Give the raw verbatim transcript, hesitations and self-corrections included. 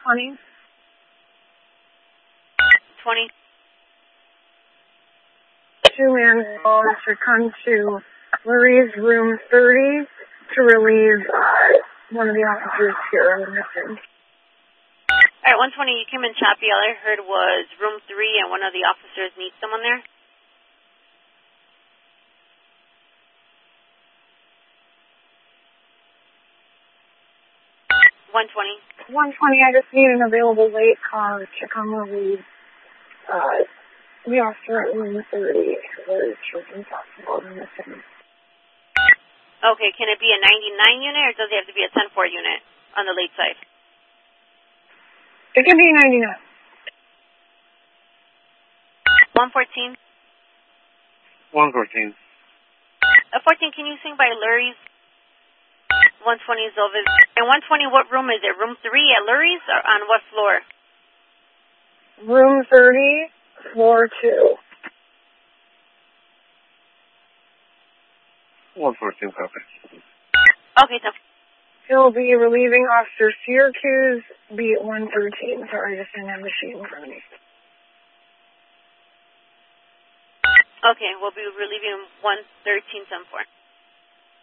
twenty. twenty. Two-man call to come to Lurie's room thirty to relieve uh, one of the officers here on the mission. All right, one twenty, you came in choppy. All I heard was room three and one of the officers needs someone there. one twenty. one twenty, I just need an available late car to come relieve uh, the officer at room thirty. There's children's hospital in the city. Okay, can it be a ninety-nine unit or does it have to be a ten four unit on the late side? It can be ninety-nine. one fourteen. one fourteen. Uh, fourteen, can you swing by Lurie's? one twenty Zovas. And one twenty, what room is it? Room three at Lurie's or on what floor? Room thirty, floor two. one fourteen, copy. Okay, so. He'll be relieving Officer Syracuse, beat one thirteen. Sorry, just didn't have the sheet in front of me. Okay, we'll be relieving one thirteen seven four.